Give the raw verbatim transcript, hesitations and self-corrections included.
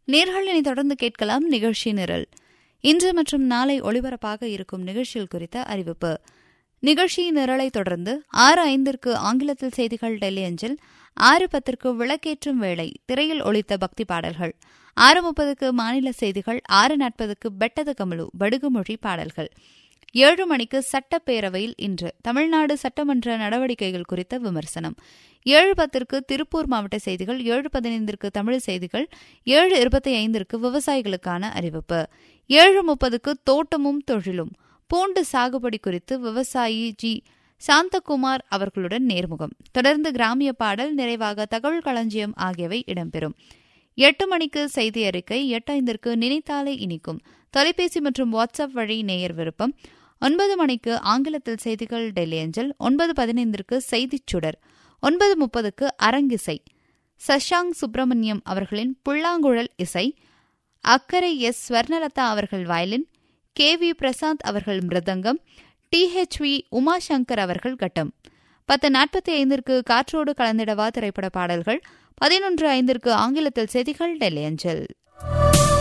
நேர்களினை தொடர்ந்து கேட்கலாம் நிகழ்ச்சி நிரல். இன்று மற்றும் நாளை ஒளிபரப்பாக இருக்கும் நிகழ்ச்சிகள் குறித்த அறிவிப்பு. நிகழ்ச்சி நிரலை தொடர்ந்து ஆறு ஐந்திற்கு ஆங்கிலத்தில் செய்திகள் டெல்லி அஞ்சல், ஆறு பத்திற்கு விளக்கேற்றும் வேளை திரையில் ஒலித்த பக்தி பாடல்கள், ஆறு முப்பதுக்கு மாநில செய்திகள், ஆறு நாற்பதுக்கு பெட்டது கமலு படுகுமொழி பாடல்கள், ஏழு மணிக்கு சட்டப்பேரவையில் இன்று தமிழ்நாடு சட்டமன்ற நடவடிக்கைகள் குறித்த விமர்சனம், ஏழு பத்திற்கு திருப்பூர் மாவட்ட செய்திகள், ஏழு பதினைந்திற்கு தமிழ் செய்திகள், ஏழு இருபத்தி ஐந்திற்கு விவசாயிகளுக்கான அறிவிப்பு, ஏழு முப்பதுக்கு தோட்டமும் தொழிலும் பூண்டு சாகுபடி குறித்து விவசாயி ஜி சாந்தகுமார் அவர்களுடன் நேர்முகம், தொடர்ந்து கிராமிய பாடல், நிறைவாக தகவல் களஞ்சியம் ஆகியவை இடம்பெறும். எட்டு மணிக்கு செய்தி அறிக்கை, எட்டு ஐந்திற்கு நினைத்தாலே இனிக்கும் தொலைபேசி மற்றும் வாட்ஸ்அப் வழி நேயர் விருப்பம், ஒன்பது மணிக்கு ஆங்கிலத்தில் செய்திகள் டெல்லி அஞ்சல், ஒன்பது பதினைந்திற்கு செய்திச் சுடர், ஒன்பது முப்பதுக்கு அரங்கிசை, சஷாங் சுப்பிரமணியம் அவர்களின் புல்லாங்குழல் இசை, அக்கரை எஸ் ஸ்வர்ணலதா அவர்கள் வயலின், கே வி பிரசாந்த் அவர்கள் மிருதங்கம், டி ஹெச் வி உமாசங்கர் அவர்கள் கட்டம், பத்து நாற்பத்தி ஐந்திற்கு காற்றோடு கலந்திடவா திரைப்பட பாடல்கள், பதினொன்று ஐந்திற்கு ஆங்கிலத்தில் செய்திகள் டெல்லி அஞ்சல்.